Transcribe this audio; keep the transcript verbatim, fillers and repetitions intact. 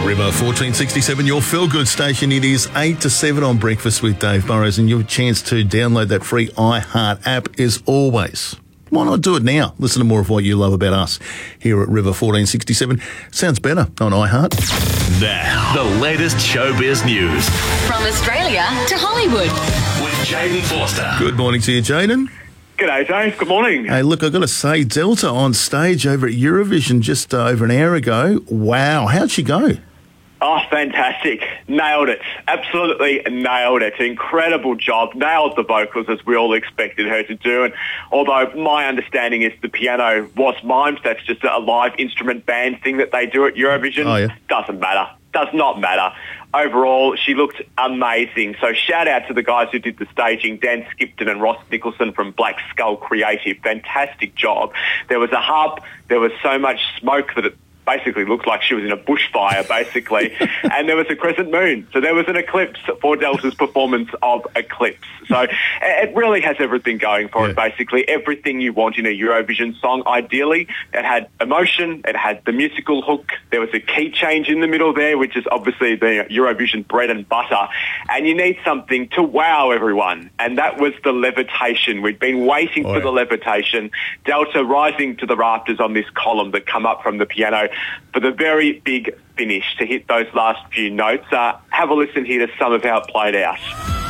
River fourteen sixty-seven, your feel-good station. It is eight to seven on Breakfast with Dave Burrows, and your chance to download that free iHeart app is always. Why not do it now? Listen to more of what you love about us here at River fourteen sixty-seven. Sounds better on iHeart. Now, the latest showbiz news. From Australia to Hollywood. With Jaden Forster. Good morning to you, Jaden. G'day, Dave. Good morning. Hey, look, I've got to say, Delta on stage over at Eurovision just uh, over an hour ago. Wow, how'd she go? Oh, fantastic. Nailed it. Absolutely nailed it. Incredible job. Nailed the vocals as we all expected her to do. And although my understanding is the piano was mimed, that's just a live instrument band thing that they do at Eurovision. Oh, yeah. Doesn't matter. Does not matter. Overall, she looked amazing. So shout out to the guys who did the staging, Dan Skipton and Ross Nicholson from Black Skull Creative. Fantastic job. There was a hub. There was so much smoke that it basically looked like she was in a bushfire, basically. And there was a crescent moon. So there was an eclipse for Delta's performance of Eclipse. So it really has everything going for yeah. it, basically. Everything you want in a Eurovision song, ideally. It had emotion. It had the musical hook. There was a key change in the middle there, which is obviously the Eurovision bread and butter. And you need something to wow everyone. And that was the levitation. We'd been waiting oh, for yeah. the levitation. Delta rising to the rafters on this column that come up from the piano for the very big finish to hit those last few notes. Uh, have a listen here to some of how it played out.